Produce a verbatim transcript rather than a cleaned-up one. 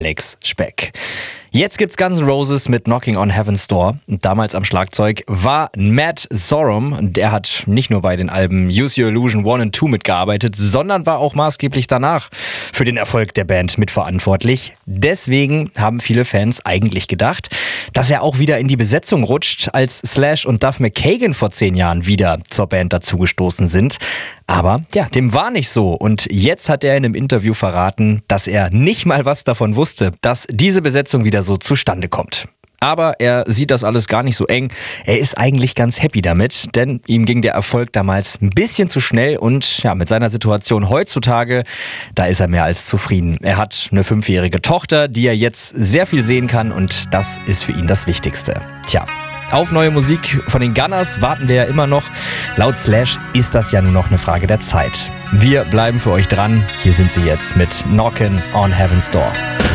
Alex Speck. Jetzt gibt's Guns N' Roses mit Knocking on Heaven's Door. Damals am Schlagzeug war Matt Sorum. Der hat nicht nur bei den Alben Use Your Illusion eins und zwei mitgearbeitet, sondern war auch maßgeblich danach für den Erfolg der Band mitverantwortlich. Deswegen haben viele Fans eigentlich gedacht, dass er auch wieder in die Besetzung rutscht, als Slash und Duff McKagan vor zehn Jahren wieder zur Band dazugestoßen sind. Aber ja, dem war nicht so. Und jetzt hat er in einem Interview verraten, dass er nicht mal was davon wusste, dass diese Besetzung wieder so zustande kommt. Aber er sieht das alles gar nicht so eng. Er ist eigentlich ganz happy damit, denn ihm ging der Erfolg damals ein bisschen zu schnell und ja, mit seiner Situation heutzutage, da ist er mehr als zufrieden. Er hat eine fünfjährige Tochter, die er jetzt sehr viel sehen kann und das ist für ihn das Wichtigste. Tja. Auf neue Musik von den Gunners warten wir ja immer noch. Laut Slash ist das ja nur noch eine Frage der Zeit. Wir bleiben für euch dran. Hier sind sie jetzt mit Knockin' on Heaven's Door.